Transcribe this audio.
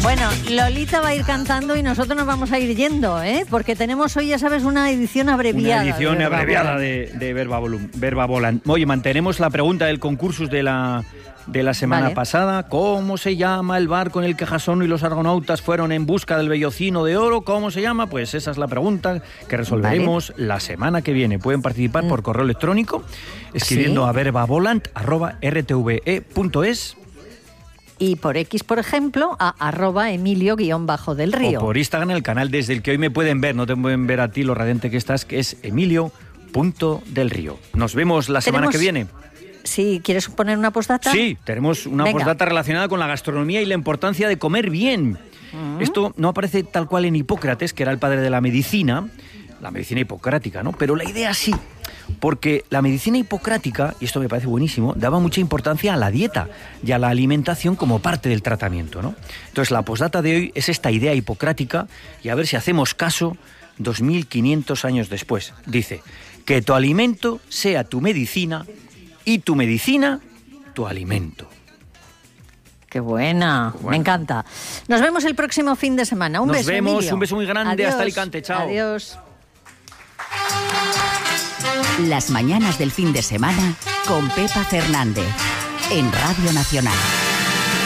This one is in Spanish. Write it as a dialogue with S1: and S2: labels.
S1: Bueno, Lolita va a ir cantando y nosotros nos vamos a ir yendo, porque tenemos hoy, ya sabes, una edición abreviada.
S2: Una edición abreviada de Verba Volant. Oye, mantenemos la pregunta del concursus de la semana pasada. ¿Cómo se llama el barco en el que Jasón y los argonautas fueron en busca del vellocino de oro? ¿Cómo se llama? Pues esa es la pregunta que resolveremos la semana que viene. Pueden participar por correo electrónico escribiendo a verbavolant@rtve.es.
S1: Y por X, por ejemplo, a @Emilio_del Río.
S2: O por Instagram, el canal desde el que hoy me pueden ver, no te pueden ver a ti lo radiante que estás, que es Emilio.del Río. Nos vemos la semana que viene.
S1: Sí, ¿quieres poner una postdata?
S2: Sí, tenemos una postdata relacionada con la gastronomía y la importancia de comer bien. Esto no aparece tal cual en Hipócrates, que era el padre de la medicina hipocrática, ¿no? Pero la idea sí, porque la medicina hipocrática, y esto me parece buenísimo, daba mucha importancia a la dieta y a la alimentación como parte del tratamiento, ¿no? Entonces la postdata de hoy es esta idea hipocrática y a ver si hacemos caso 2500 años después. Dice, que tu alimento sea tu medicina y tu medicina tu alimento.
S1: ¡Qué buena! Me encanta. Nos vemos el próximo fin de semana. Un beso, Emilio.
S2: Un beso muy grande.
S1: Adiós.
S2: Hasta Alicante. Chao.
S1: Adiós.
S3: Las mañanas del fin de semana con Pepa Fernández en Radio Nacional.